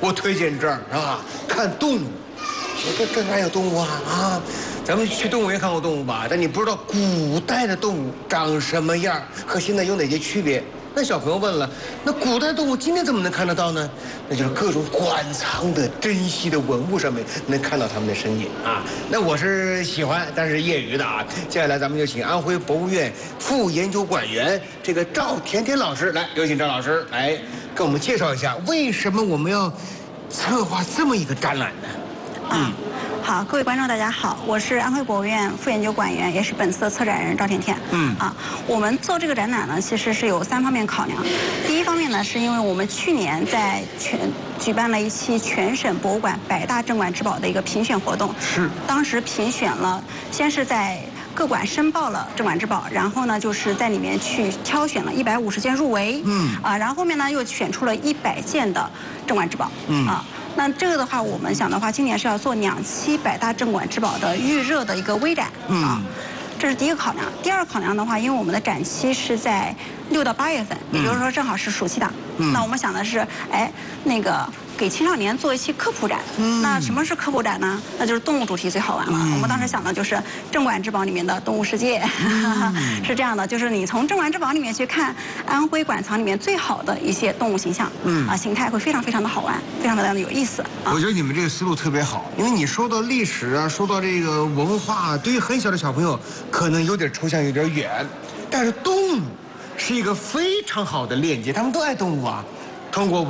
我推荐这儿啊，看动物。这哪有动物啊？咱们去动物园看过动物吧？但你不知道古代的动物长什么样，和现在有哪些区别。那小朋友问了，那古代动物今天怎么能看得到呢？那就是各种馆藏的珍稀的文物上面能看到它们的身影啊。那我是喜欢，但是业余的啊。接下来咱们就请安徽博物院副研究馆员这个赵甜甜老师来，有请赵老师来跟我们介绍一下，为什么我们要策划这么一个展览呢？ 好，各位观众大家好，我是安徽博物院副研究馆员，也是本次的策展人赵甜甜。我们做这个展览呢，其实是有3方面考量。第一方面呢，是因为我们去年在举办了一期全省博物馆100大镇馆之宝的一个评选活动，当时评选了，先是在各馆申报了镇馆之宝，然后呢，就是在里面去挑选了150件入围，然后后面呢又选出了100件的镇馆之宝，那这个的话，我们想的话，今年是要做2期100大镇馆之宝的预热的一个微展，这是第一个考量。第二个考量的话，因为我们的展期是在6到8月份，也就是说正好是暑期档，那我们想的是，那个给青少年做一期科普展。那什么是科普展呢？那就是动物主题最好玩了。我们当时想的就是镇馆之宝里面的动物世界，是这样的，就是你从镇馆之宝里面去看安徽馆藏里面最好的一些动物形象，形态会非常非常的好玩，非常的有意思。 我觉得你们这个思路特别好，因为你说到历史啊，说到这个文化，对于很小的小朋友可能有点抽象，有点远，但是动物是一个非常好的链接，他们都爱动物啊，通过